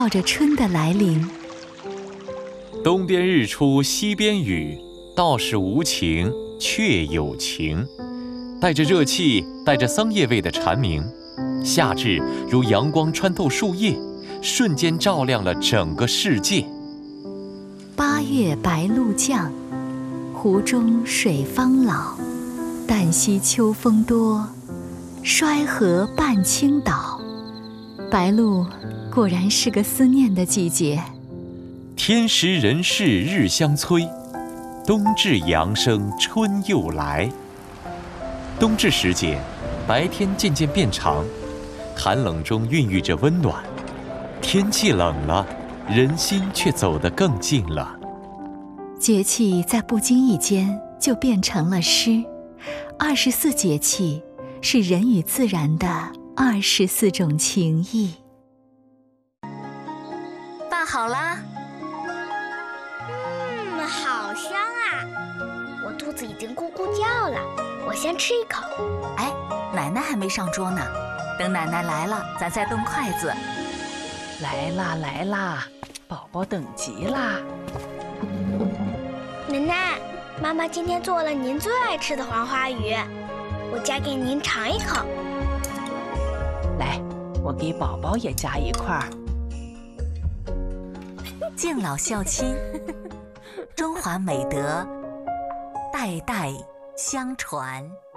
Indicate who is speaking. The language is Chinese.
Speaker 1: 照着春的来临。
Speaker 2: 东边日出西边雨，道是无晴却有晴。带着热气，带着桑叶味的蝉鸣，夏至如阳光穿透树叶，瞬间照亮了整个世界。
Speaker 1: 8月白露降，湖中水方老。旦夕秋风多，衰河半倾倒。白露果然是个思念的季节。
Speaker 2: 天时人事日相催，冬至阳生春又来。冬至时节，白天渐渐变长，寒冷中孕育着温暖。天气冷了，人心却走得更近了。
Speaker 1: 节气在不经意间就变成了诗。24节气是人与自然的24种情谊。
Speaker 3: 拌好啦。
Speaker 4: 好香啊！我肚子已经咕咕叫了，我先吃一口。
Speaker 3: 哎，奶奶还没上桌呢，等奶奶来了，咱再动筷子。
Speaker 5: 来啦来啦，宝宝等急啦！
Speaker 4: 奶奶，妈妈今天做了您最爱吃的黄花鱼，我夹给您尝一口。
Speaker 5: 来，我给宝宝也夹一块儿。
Speaker 3: 敬老孝亲，中华美德代代相传。